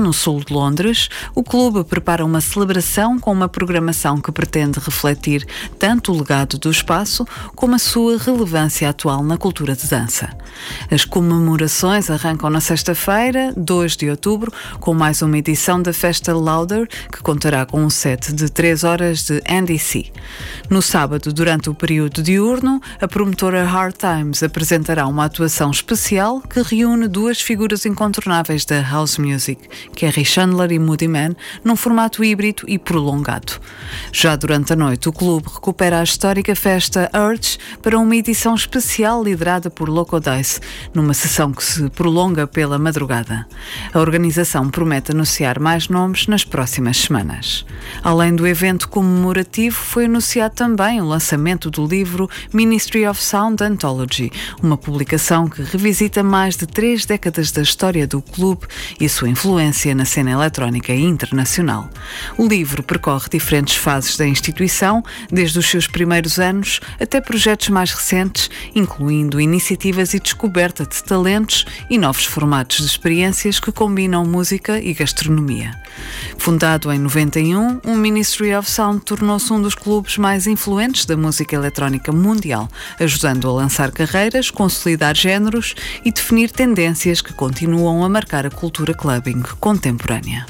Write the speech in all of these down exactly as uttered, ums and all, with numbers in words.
no sul de Londres, o clube prepara uma celebração com uma programação que pretende refletir tanto o legado do espaço como a sua relevância atual na cultura de dança. As comemorações arrancam na sexta-feira, dois de outubro, com mais uma edição da Festa Louder, que contará com um set de três horas de N D C. No sábado, durante o período diurno, a promotora Hard Times apresentará uma atuação especial que reúne duas figuras incontornáveis da house music, Kerry Chandler e Moody Man, num formato híbrido e prolongado. Já durante a noite, o clube recupera a histórica festa Urge para uma edição especial liderada por Loco Dice, numa sessão que se prolonga pela madrugada. A organização promete anunciar mais nomes nas próximas semanas. Além do evento comemorativo, foi anunciado também o lançamento do livro Ministry of Sound Anthology, uma publicação que revisita mais de três décadas da história do clube e a sua influência na cena eletrónica internacional. O livro percorre diferentes fases da instituição, desde os seus primeiros anos até projetos mais recentes, incluindo iniciativas e descoberta de talentos e novos formatos de experiências que combinam música e gastronomia. Fundado em noventa e um, o Ministry of Sound tornou-se um dos clubes mais influentes da música eletrónica mundial, ajudando a lançar carreiras, consolidar géneros e definir tendências que continuam a marcar a cultura clubbing contemporânea.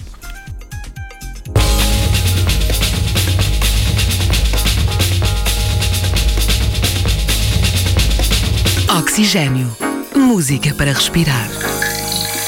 Oxigênio. Música para respirar.